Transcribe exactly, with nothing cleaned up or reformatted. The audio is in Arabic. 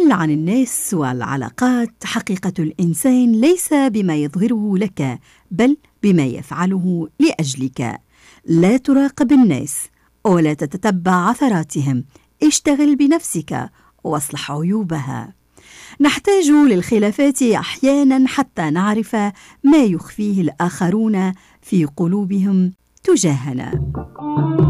تقل عن الناس والعلاقات. حقيقة الإنسان ليس بما يظهره لك، بل بما يفعله لأجلك. لا تراقب الناس ولا تتتبع عثراتهم، اشتغل بنفسك واصلح عيوبها. نحتاج للخلافات أحيانا حتى نعرف ما يخفيه الآخرون في قلوبهم تجاهنا.